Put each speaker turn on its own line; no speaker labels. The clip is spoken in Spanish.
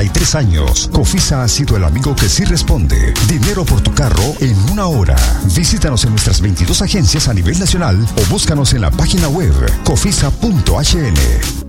33 años. Cofisa ha sido el amigo que sí responde. Dinero por tu carro en 1 hora. Visítanos en nuestras 22 agencias a nivel nacional o búscanos en la página web cofisa.hn.